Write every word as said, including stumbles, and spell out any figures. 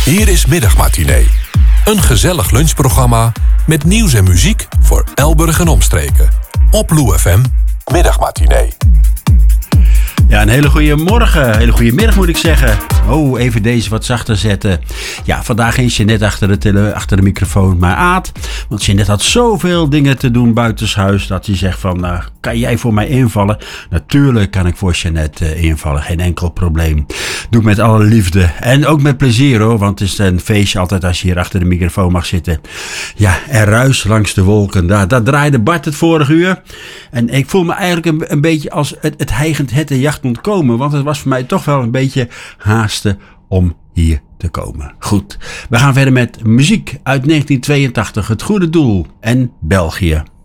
Hier is Middagmatinee. Een gezellig lunchprogramma met nieuws en muziek voor Elburg en omstreken. Op Lou F M, Middagmatinee. Ja, een hele goede morgen, een hele goede middag moet ik zeggen. Oh, even deze wat zachter zetten. Ja, vandaag is je net achter de, tele, achter de microfoon, maar Aad. Want je net had zoveel dingen te doen buitenshuis dat hij zegt van, nou, kan jij voor mij invallen? Natuurlijk kan ik voor Jeanette uh, invallen, geen enkel probleem. Doe ik met alle liefde en ook met plezier hoor, want het is een feestje altijd als je hier achter de microfoon mag zitten. Ja, en ruis langs de wolken, daar, daar draaide Bart het vorige uur. En ik voel me eigenlijk een, een beetje als het, het heigend hettenjacht ontkomen, want het was voor mij toch wel een beetje haasten om hier te komen. Goed, we gaan verder met muziek uit negentien tweeëntachtig, Het Goede Doel en België.